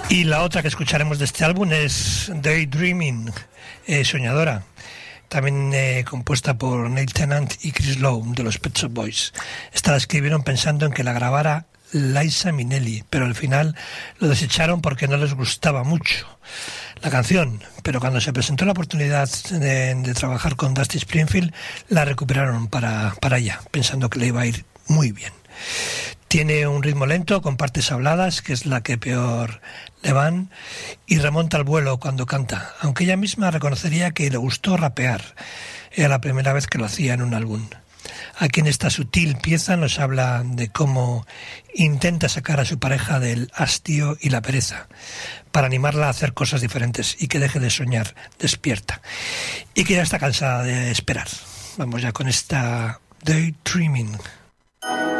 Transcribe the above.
Y la otra que escucharemos de este álbum es Daydreaming, Soñadora, también compuesta por Neil Tennant y Chris Lowe de los Pet Shop Boys. Esta la escribieron pensando en que la grabara Liza Minnelli, pero al final lo desecharon porque no les gustaba mucho la canción, pero cuando se presentó la oportunidad de trabajar con Dusty Springfield, la recuperaron para ella, pensando que le iba a ir muy bien. Tiene un ritmo lento con partes habladas, que es la que peor le van, y remonta al vuelo cuando canta, aunque ella misma reconocería que le gustó rapear. Era la primera vez que lo hacía en un álbum. Aquí en esta sutil pieza nos habla de cómo intenta sacar a su pareja del hastío y la pereza, para animarla a hacer cosas diferentes y que deje de soñar despierta, y que ya está cansada de esperar. Vamos ya con esta Daydreaming.